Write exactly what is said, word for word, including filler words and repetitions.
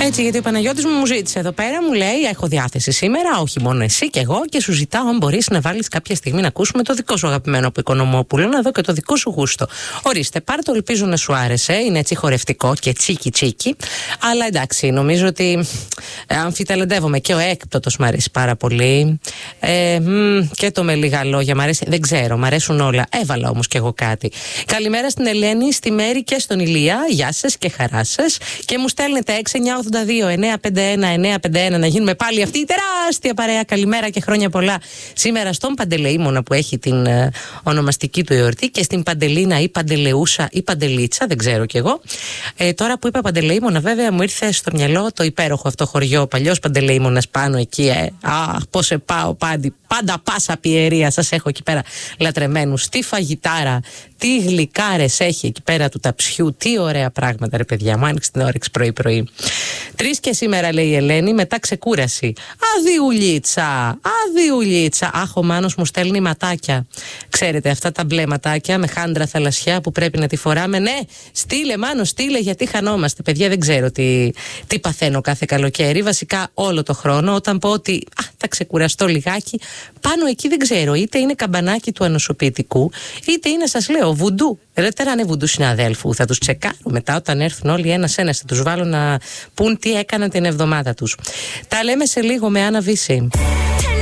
Έτσι, γιατί ο Παναγιώτης μου μου ζήτησε εδώ πέρα, μου λέει: έχω διάθεση σήμερα, όχι μόνο εσύ και εγώ, και σου ζητάω αν μπορείς να βάλεις κάποια στιγμή να ακούσουμε το δικό σου αγαπημένο από Οικονομόπουλο, να δω και το δικό σου γούστο. Ορίστε, πάρ' το, ελπίζω να σου άρεσε. Είναι έτσι χορευτικό και τσίκι τσίκι. Αλλά εντάξει, νομίζω ότι αμφιταλαντεύομαι. Και ο έκπτωτος μου αρέσει πάρα πολύ. Ε, μ, και το με λίγα λόγια μου αρέσει. Δεν ξέρω, μου αρέσουν όλα. Έβαλα όμως κι εγώ κάτι. Καλημέρα στην Ελένη, στη Μέρη και στον Ηλία. Γεια σας και χαρά σας. Και μου στέλνετε έξι εννιά ογδόντα δύο εννιά πέντε ένα εννιά πέντε ένα να γίνουμε πάλι αυτή η τεράστια παρέα. Καλημέρα και χρόνια πολλά σήμερα στον Παντελεήμονα που έχει την ε, ονομαστική του εορτή, και στην Παντελίνα ή Παντελεούσα ή Παντελίτσα, δεν ξέρω κι εγώ. Ε, τώρα που είπα Παντελεήμονα, βέβαια μου ήρθε στο μυαλό το υπέροχο αυτό χωριό, ο παλιός Παντελεήμονας πάνω εκεί. Ε. Αχ, πώς σε πάω πάντη. Πάντα πάσα πιερία, σας έχω εκεί πέρα λατρεμένους. Τι φαγητάρα, τι γλυκάρες έχει εκεί πέρα του ταψιού. Τι ωραία πράγματα, ρε παιδιά. Μου άνοιξε την όρεξη πρωί-πρωί. Τρεις και σήμερα, λέει η Ελένη, μετά ξεκούραση. Αδιουλίτσα, αδιουλίτσα. Αχ, ο Μάνος μου στέλνει ματάκια. Ξέρετε, αυτά τα μπλε ματάκια με χάντρα θαλασσιά που πρέπει να τη φοράμε. Ναι, στείλε, Μάνο, στείλε, γιατί χανόμαστε. Παιδιά, δεν ξέρω τι, τι παθαίνω κάθε καλοκαίρι. Βασικά όλο το χρόνο, όταν πω ότι α, θα ξεκουραστώ λιγάκι, πάνω εκεί δεν ξέρω. Είτε είναι καμπανάκι του ανοσοποιητικού, είτε είναι, σας λέω, βουντού. Ελεύθερα είναι βουντού συναδέλφου. Θα τους τσεκάρω μετά όταν έρθουν όλοι ένας-ένας. Θα τους βάλω να πούν τι έκαναν την εβδομάδα τους. Τα λέμε σε λίγο με Άννα Βύση.